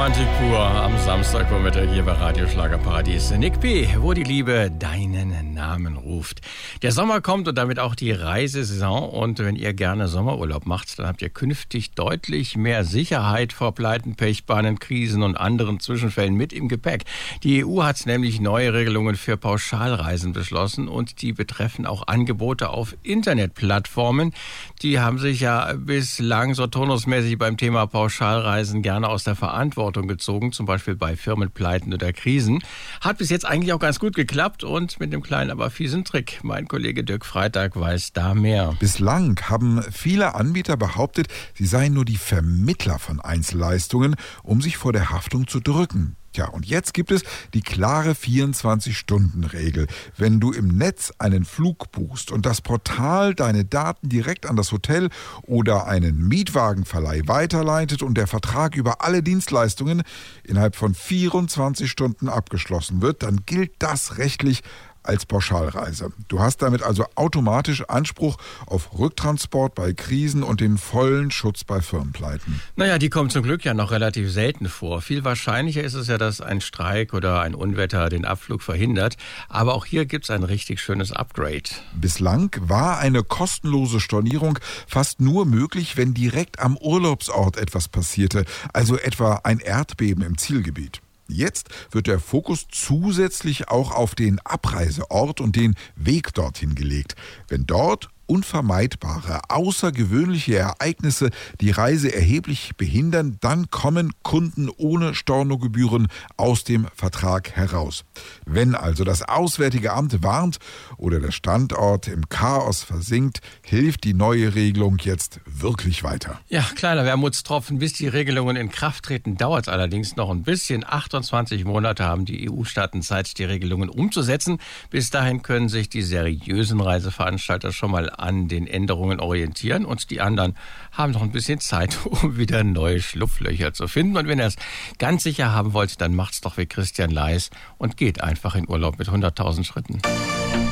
Romantik pur am Samstagvormittag hier bei Radio Schlagerparadies. Nick P., wo die Liebe deinen Namen ruft. Der Sommer kommt und damit auch die Reisesaison. Und wenn ihr gerne Sommerurlaub macht, dann habt ihr künftig deutlich mehr Sicherheit vor Pleiten, Pechpannen, Krisen und anderen Zwischenfällen mit im Gepäck. Die EU hat nämlich neue Regelungen für Pauschalreisen beschlossen und die betreffen auch Angebote auf Internetplattformen. Die haben sich ja bislang so turnusmäßig beim Thema Pauschalreisen gerne aus der Verantwortung gezogen, zum Beispiel bei Firmenpleiten oder Krisen. Hat bis jetzt eigentlich auch ganz gut geklappt und mit dem kleinen, aber fiesen Trick. Mein Kollege Dirk Freitag weiß da mehr. Bislang haben viele Anbieter behauptet, sie seien nur die Vermittler von Einzelleistungen, um sich vor der Haftung zu drücken. Tja, und jetzt gibt es die klare 24-Stunden-Regel. Wenn du im Netz einen Flug buchst und das Portal deine Daten direkt an das Hotel oder einen Mietwagenverleih weiterleitet und der Vertrag über alle Dienstleistungen innerhalb von 24 Stunden abgeschlossen wird, dann gilt das rechtlich als Pauschalreise. Du hast damit also automatisch Anspruch auf Rücktransport bei Krisen und den vollen Schutz bei Firmenpleiten. Naja, die kommen zum Glück ja noch relativ selten vor. Viel wahrscheinlicher ist es ja, dass ein Streik oder ein Unwetter den Abflug verhindert. Aber auch hier gibt es ein richtig schönes Upgrade. Bislang war eine kostenlose Stornierung fast nur möglich, wenn direkt am Urlaubsort etwas passierte, also etwa ein Erdbeben im Zielgebiet. Jetzt wird der Fokus zusätzlich auch auf den Abreiseort und den Weg dorthin gelegt. Wenn dort unvermeidbare, außergewöhnliche Ereignisse die Reise erheblich behindern, dann kommen Kunden ohne Stornogebühren aus dem Vertrag heraus. Wenn also das Auswärtige Amt warnt oder der Standort im Chaos versinkt, hilft die neue Regelung jetzt wirklich weiter. Ja, kleiner Wermutstropfen. Bis die Regelungen in Kraft treten, dauert es allerdings noch ein bisschen. 28 Monate haben die EU-Staaten Zeit, die Regelungen umzusetzen. Bis dahin können sich die seriösen Reiseveranstalter schon mal an den Änderungen orientieren und die anderen haben noch ein bisschen Zeit, um wieder neue Schlupflöcher zu finden. Und wenn ihr es ganz sicher haben wollt, dann macht's doch wie Christian Leis und geht einfach in Urlaub mit 100.000 Schritten.